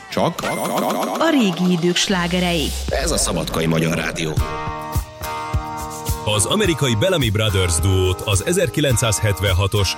Csak a régi idők slágerei. Ez a Szabadkai Magyar Rádió. Az amerikai Bellamy Brothers duót az 1976-os